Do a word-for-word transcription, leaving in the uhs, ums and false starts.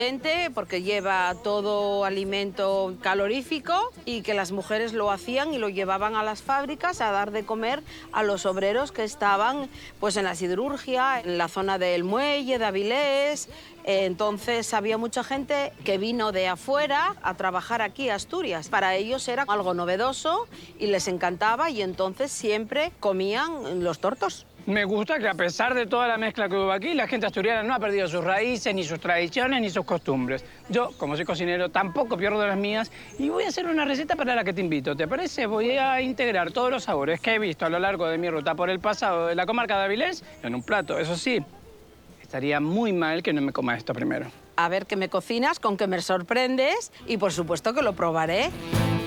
Porque lleva todo alimento calorífico y que las mujeres lo hacían y lo llevaban a las fábricas a dar de comer a los obreros que estaban pues, en la siderurgia, en la zona del muelle, de Avilés. Entonces había mucha gente que vino de afuera a trabajar aquí a Asturias. Para ellos era algo novedoso y les encantaba y entonces siempre comían los tortos. Me gusta que a pesar de toda la mezcla que hubo aquí, la gente asturiana no ha perdido sus raíces, ni sus tradiciones, ni sus costumbres. Yo, como soy cocinero, tampoco pierdo las mías y voy a hacer una receta para la que te invito. ¿Te parece? Voy a integrar todos los sabores que he visto a lo largo de mi ruta por el pasado de la comarca de Avilés en un plato. Eso sí, estaría muy mal que no me coma esto primero. A ver qué me cocinas, con qué me sorprendes y por supuesto que lo probaré.